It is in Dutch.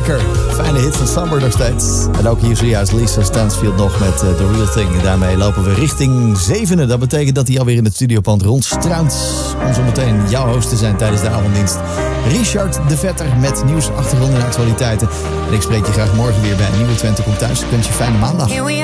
Lekker. Fijne hit van Summer nog steeds. En ook hier zojuist Lisa Stansfield nog met The Real Thing. En daarmee lopen we richting 7e. Dat betekent dat hij alweer in het studiopand rondstruint. Om zo meteen jouw host te zijn tijdens de avonddienst. Richard de Vetter met nieuws, achtergronden en actualiteiten. En ik spreek je graag morgen weer bij een nieuwe Twente Komt Thuis. Ik wens je fijne maandag.